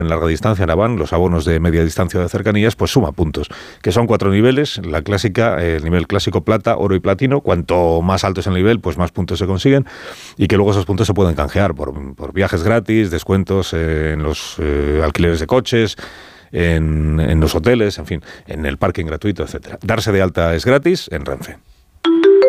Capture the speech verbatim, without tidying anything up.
en larga distancia, en Avant, los abonos de media distancia o de cercanías, pues suma puntos, que son cuatro niveles, la clásica, el nivel clásico plata, oro y platino. Cuanto más alto es el nivel, pues más puntos se consiguen, y que luego esos puntos se pueden canjear por, por viajes gratis, descuentos eh, en los eh, alquileres de coches, en, en los hoteles, en fin, en el parking gratuito, etcétera. Darse de alta es gratis en Renfe.